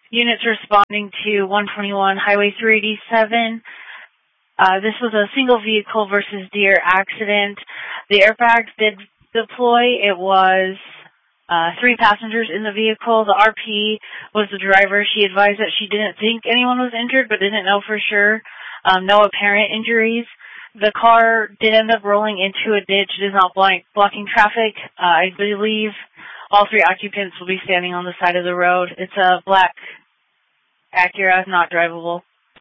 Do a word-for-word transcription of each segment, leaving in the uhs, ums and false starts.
Units responding to one twenty-one Highway three eighty-seven. Uh, this was a single vehicle versus deer accident. The airbags did deploy. It was uh, three passengers in the vehicle. The R P was the driver. She advised that she didn't think anyone was injured, but didn't know for sure. Um, no apparent injuries. The car did end up rolling into a ditch. It is not block- blocking traffic. Uh, I believe all three occupants will be standing on the side of the road. It's a black Acura, not drivable.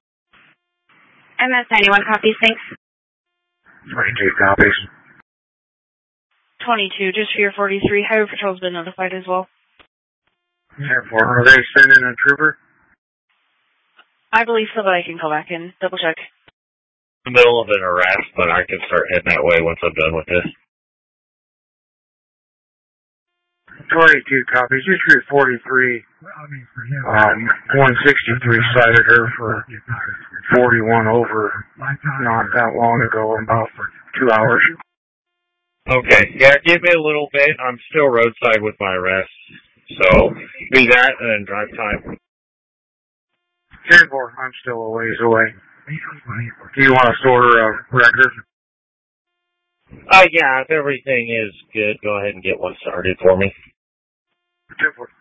M S ninety-one copies, thanks. twenty-two copies. twenty-two, just for your forty-three. Highway Patrol's been notified as well. Therefore, are they sending a trooper? I believe so, but I can go back and double check. In the middle of an arrest, but I can start heading that way once I'm done with this. twenty-two copies, just for your forty-three. Um, one sixty-three cited her for forty-one over not that long ago, about two hours. Okay, yeah, give me a little bit. I'm still roadside with my arrest. So, be that and then drive time. ten four, I'm still a ways away. Do you want to order a record? Uh, yeah, if everything is good, go ahead and get one started for me. ten four.